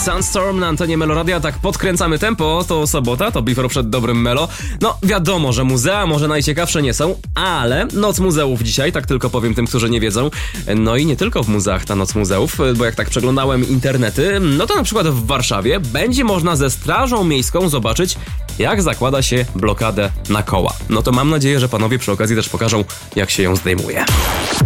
Sunstorm na antenie Meloradia. Tak podkręcamy tempo, to sobota, to before przed dobrym Melo. No wiadomo, że muzea może najciekawsze nie są, ale Noc Muzeów dzisiaj, tak tylko powiem tym, którzy nie wiedzą. No i nie tylko w muzeach ta Noc Muzeów, bo jak tak przeglądałem internety, no to na przykład w Warszawie będzie można ze Strażą Miejską zobaczyć, jak zakłada się blokadę na koła. No to mam nadzieję, że panowie przy okazji też pokażą, jak się ją zdejmuje.